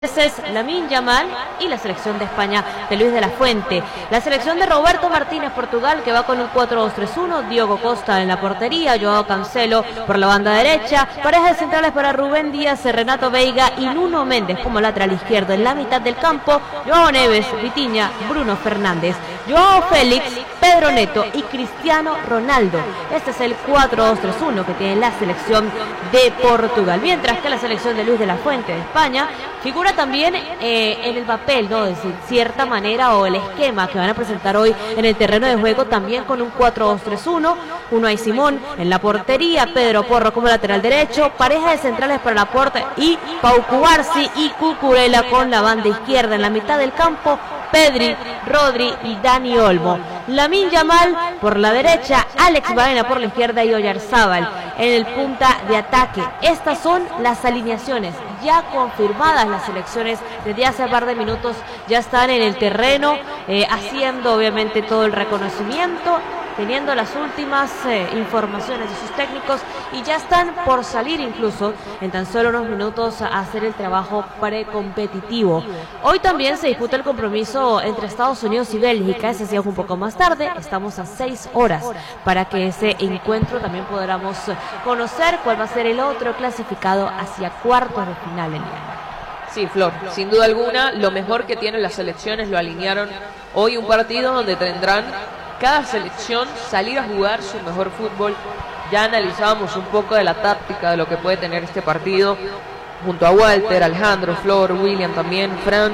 Ese es Lamine Yamal y la selección de España de Luis de la Fuente. La selección de Roberto Martínez, Portugal, que va con un 4-2-3-1. Diogo Costa en la portería, Joao Cancelo por la banda derecha. Parejas centrales para Rubén Díaz, Renato Veiga y Nuno Méndez como lateral izquierdo. En la mitad del campo, Joao Neves, Vitinha, Bruno Fernández, Joao Félix, Pedro Neto y Cristiano Ronaldo. Este es el 4-2-3-1 que tiene la selección de Portugal. Mientras que la selección de Luis de la Fuente de España figura también en el papel, ¿no? De cierta manera, o el esquema que van a presentar hoy en el terreno de juego, también con un 4-2-3-1. Unai Simón en la portería, Pedro Porro como lateral derecho, pareja de centrales para Laporte y Pau Cubarsí y Cucurella con la banda izquierda. En la mitad del campo, Pedri, Rodri y Dani Olmo. Lamine Yamal por la derecha, Alex Baena por la izquierda y Oyarzábal en el punta de ataque. Estas son las alineaciones ya confirmadas. Las selecciones desde hace un par de minutos ya están en el terreno, haciendo obviamente todo el reconocimiento, teniendo las últimas informaciones de sus técnicos, y ya están por salir incluso en tan solo unos minutos a hacer el trabajo precompetitivo. Hoy también se disputa el compromiso entre Estados Unidos y Bélgica. Ese se un poco más tarde. Estamos a 6 horas para que ese encuentro también podamos conocer cuál va a ser el otro clasificado hacia cuartos de final en Lima. Sí, Flor, sin duda alguna, lo mejor que tienen las selecciones lo alinearon hoy, un partido donde tendrán cada selección salir a jugar su mejor fútbol. Ya analizábamos un poco de la táctica de lo que puede tener este partido junto a Walter, Alejandro, Flor, William también, Fran.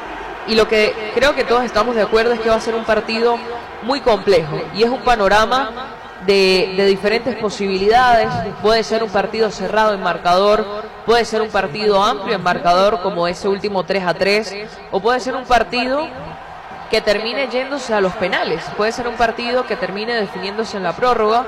Y lo que creo que todos estamos de acuerdo es que va a ser un partido muy complejo y es un panorama de diferentes posibilidades. Puede ser un partido cerrado en marcador, puede ser un partido amplio en marcador como ese último 3-3, o puede ser un partido que termine yéndose a los penales, puede ser un partido que termine definiéndose en la prórroga,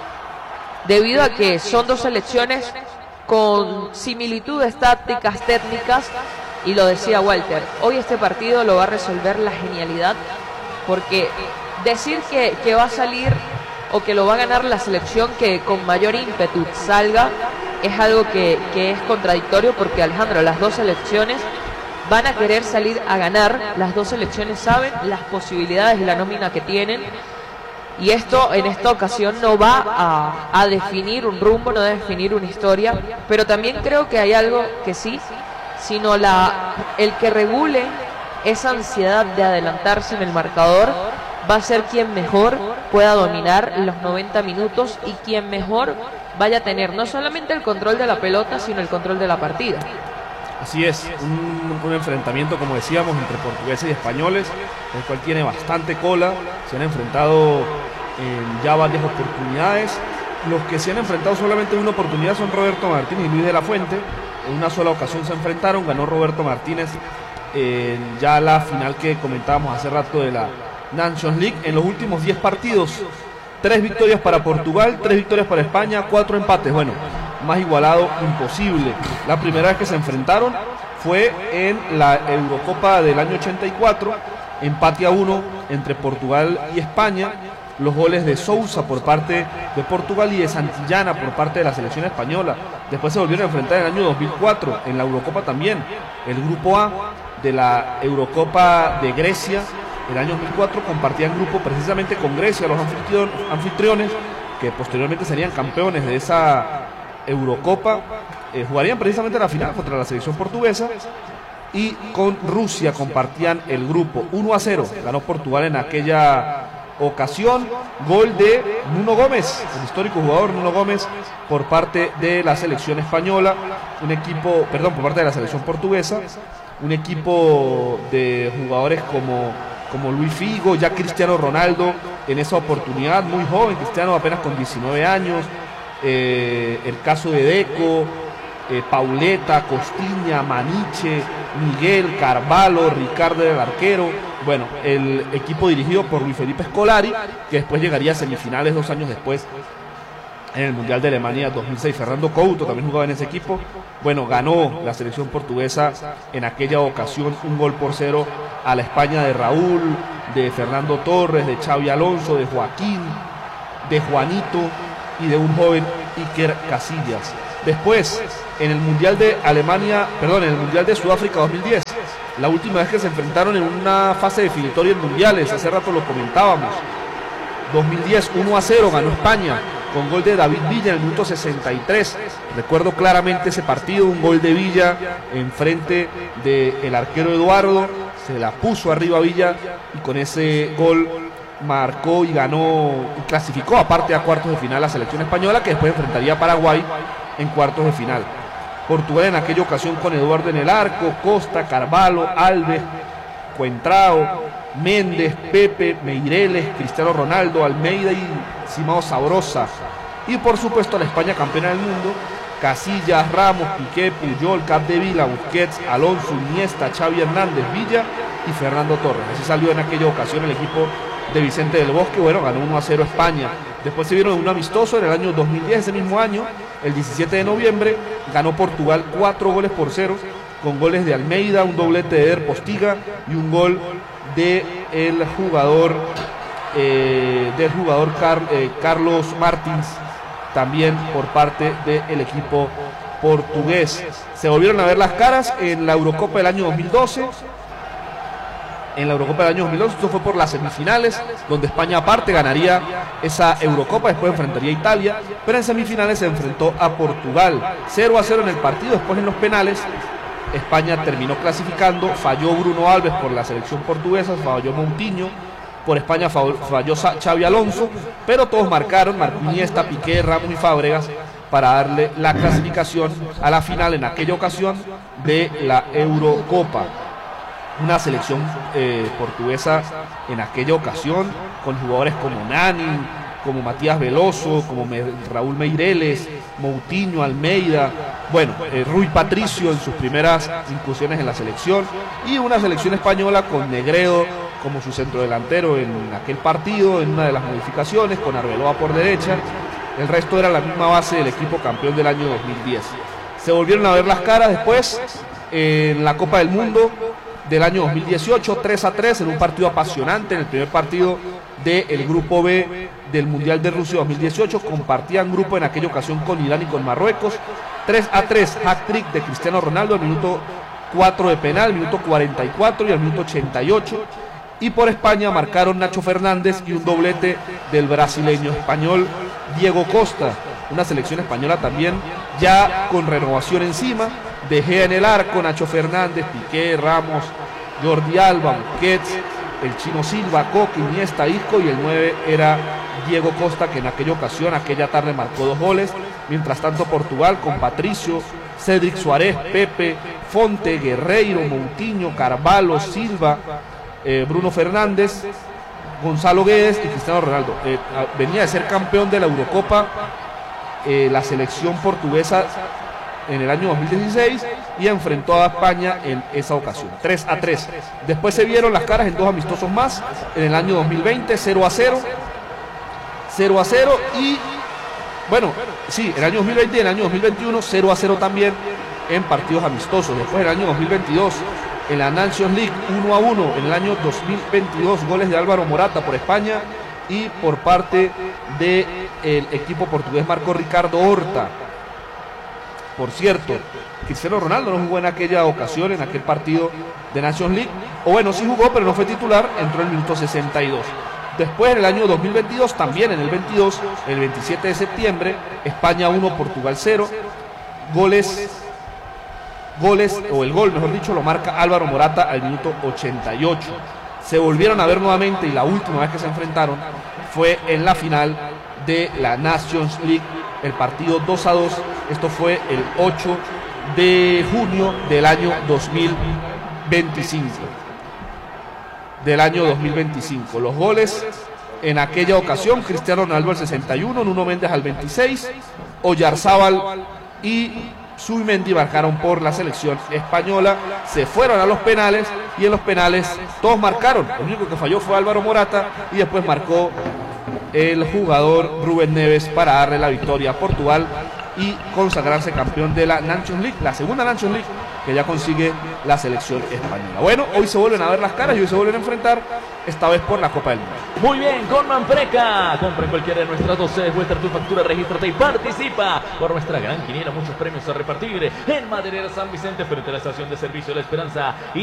debido a que son dos selecciones con similitudes tácticas, técnicas. Y lo decía Walter, hoy este partido lo va a resolver la genialidad, porque decir que va a salir o que lo va a ganar la selección que con mayor ímpetu salga es algo que es contradictorio, porque Alejandro, las dos selecciones van a querer salir a ganar. Las dos selecciones saben las posibilidades y la nómina que tienen, y esto en esta ocasión no va a definir un rumbo, no va a definir una historia, pero también creo que hay algo que sí, sino el que regule esa ansiedad de adelantarse en el marcador va a ser quien mejor pueda dominar los 90 minutos y quien mejor vaya a tener no solamente el control de la pelota, sino el control de la partida. Así es, un enfrentamiento, como decíamos, entre portugueses y españoles, el cual tiene bastante cola. Se han enfrentado en ya varias oportunidades. Los que se han enfrentado solamente en una oportunidad son Roberto Martínez y Luis de la Fuente. En una sola ocasión se enfrentaron, ganó Roberto Martínez en ya la final que comentábamos hace rato de la Nations League. En los últimos 10 partidos, 3 victorias para Portugal, 3 victorias para España, 4 empates. Bueno, más igualado imposible. La primera vez que se enfrentaron fue en la Eurocopa del año 84, empate a 1 entre Portugal y España. Los goles de Sousa por parte de Portugal y de Santillana por parte de la selección española. Después se volvieron a enfrentar en el año 2004, en la Eurocopa también. El grupo A de la Eurocopa de Grecia, el año 2004, compartían grupo precisamente con Grecia, los anfitriones, que posteriormente serían campeones de esa Eurocopa. Jugarían precisamente la final contra la selección portuguesa. Y con Rusia compartían el grupo. 1-0 ganó Portugal en aquella ocasión, gol de Nuno Gómez, el histórico jugador Nuno Gómez, por parte de la selección española, por parte de la selección portuguesa, un equipo de jugadores como Luis Figo, ya Cristiano Ronaldo en esa oportunidad, muy joven, Cristiano apenas con 19 años, el caso de Deco, Pauleta, Costiña, Maniche, Miguel, Carvalho, Ricardo el arquero. Bueno, el equipo dirigido por Luis Felipe Scolari, que después llegaría a semifinales 2 años después en el Mundial de Alemania 2006. Fernando Couto también jugaba en ese equipo. Bueno, ganó la selección portuguesa en aquella ocasión 1-0 a la España de Raúl, de Fernando Torres, de Xavi Alonso, de Joaquín, de Juanito y de un joven Iker Casillas. Después en el Mundial de Alemania, perdón, en el Mundial de Sudáfrica 2010. La última vez que se enfrentaron en una fase definitoria en mundiales, hace rato lo comentábamos. 2010, 1-0 ganó España con gol de David Villa en el minuto 63. Recuerdo claramente ese partido, un gol de Villa enfrente del arquero Eduardo, se la puso arriba a Villa y con ese gol marcó y ganó y clasificó aparte a cuartos de final la selección española, que después enfrentaría a Paraguay en cuartos de final. Portugal en aquella ocasión con Eduardo en el arco, Costa, Carvalho, Alves, Coentrao, Méndez, Pepe, Meireles, Cristiano Ronaldo, Almeida y Simao Sabrosa. Y por supuesto la España campeona del mundo, Casillas, Ramos, Piqué, Puyol, Capdevila, Busquets, Alonso, Iniesta, Xavi Hernández, Villa y Fernando Torres. Así salió en aquella ocasión el equipo de Vicente del Bosque. Bueno, ganó 1-0 España. Después se vieron en un amistoso en el año 2010, ese mismo año, el 17 de noviembre, ganó Portugal 4-0 con goles de Almeida, un doblete de Eder Postiga y un gol del jugador Carlos Martins, también por parte del equipo portugués. Se volvieron a ver las caras en la Eurocopa del año 2012. En la Eurocopa del año 2012, esto fue por las semifinales, donde España aparte ganaría esa Eurocopa, después enfrentaría a Italia, pero en semifinales se enfrentó a Portugal. 0-0 en el partido, después en los penales, España terminó clasificando, falló Bruno Alves por la selección portuguesa, falló Moutinho, por España falló Xavi Alonso, pero todos marcó Iniesta, Piqué, Ramos y Fábregas para darle la clasificación a la final en aquella ocasión de la Eurocopa. Una selección portuguesa en aquella ocasión con jugadores como Nani, como Matías Veloso, como Raúl Meireles, Moutinho, Almeida, bueno, Rui Patricio en sus primeras incursiones en la selección, y una selección española con Negredo como su centrodelantero en aquel partido, en una de las modificaciones, con Arbeloa por derecha. El resto era la misma base del equipo campeón del año 2010. Se volvieron a ver las caras después en la Copa del Mundo del año 2018, 3-3 en un partido apasionante, en el primer partido del grupo B del Mundial de Rusia 2018, compartían grupo en aquella ocasión con Irán y con Marruecos. 3-3, hat-trick de Cristiano Ronaldo al minuto 4 de penal, minuto 44 y al minuto 88, y por España marcaron Nacho Fernández y un doblete del brasileño español Diego Costa. Una selección española también ya con renovación encima, De Gea en el arco, Nacho Fernández, Piqué, Ramos, Jordi Alba, Busquets, el Chino Silva, Coque, Iniesta, Isco, y el 9 era Diego Costa, que en aquella ocasión, aquella tarde marcó 2 goles. Mientras tanto Portugal con Patricio, Cédric Suárez, Pepe, Fonte, Guerreiro, Moutinho, Carvalho, Silva, Bruno Fernández, Gonzalo Guedes y Cristiano Ronaldo. Venía de ser campeón de la Eurocopa la selección portuguesa en el año 2016 y enfrentó a España en esa ocasión, 3-3. Después se vieron las caras en 2 amistosos más, en el año 2020, 0-0 y, bueno, sí, en el año 2020 y en el año 2021, 0-0 también en partidos amistosos. Después en el año 2022, en la Nations League, 1-1, en el año 2022, goles de Álvaro Morata por España, y por parte del equipo portugués marcó Ricardo Horta. Por cierto, Cristiano Ronaldo no jugó en aquella ocasión, en aquel partido de Nations League, o bueno, sí jugó, pero no fue titular, entró en el minuto 62. Después, en el año 2022, también en el 22, el 27 de septiembre, España 1, Portugal 0, goles, o el gol, mejor dicho, lo marca Álvaro Morata al minuto 88. Se volvieron a ver nuevamente y la última vez que se enfrentaron fue en la final de la Nations League, el partido 2-2. Esto fue el 8 de junio del año 2025. Los goles en aquella ocasión: Cristiano Ronaldo al 61, Nuno Méndez al 26, Oyarzábal y Zubimendi marcaron por la selección española. Se fueron a los penales y en los penales todos marcaron. El único que falló fue Álvaro Morata y después marcó el jugador Rubén Neves para darle la victoria a Portugal y consagrarse campeón de la Nations League, la segunda Nations League que ya consigue la selección española. Bueno, hoy se vuelven a ver las caras y hoy se vuelven a enfrentar, esta vez por la Copa del Mundo. Muy bien, con Manpreca. Compra en cualquiera de nuestras 2 sedes, muestra tu factura, regístrate y participa por nuestra gran quiniela. Muchos premios a repartir en Maderera San Vicente, frente a la estación de servicio La Esperanza.